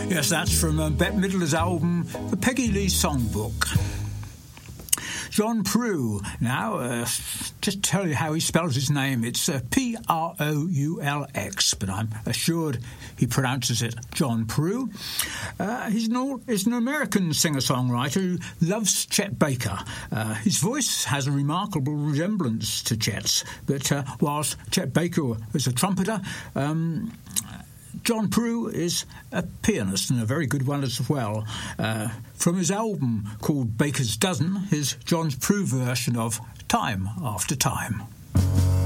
Yes, that's from Bette Midler's album, The Peggy Lee Songbook. John Proulx. Now, just to tell you how he spells his name, it's P-R-O-U-L-X, but I'm assured he pronounces it John Proulx. He's an American singer-songwriter who loves Chet Baker. His voice has a remarkable resemblance to Chet's, but whilst Chet Baker was a trumpeter, John Proulx is a pianist, and a very good one as well. From his album called Baker's Dozen is John Proulx version of Time After Time.